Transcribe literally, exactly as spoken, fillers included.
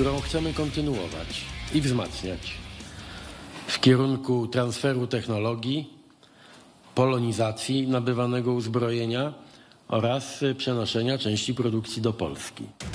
którą chcemy kontynuować i wzmacniać w kierunku transferu technologii, polonizacji nabywanego uzbrojenia oraz przenoszenia części produkcji do Polski.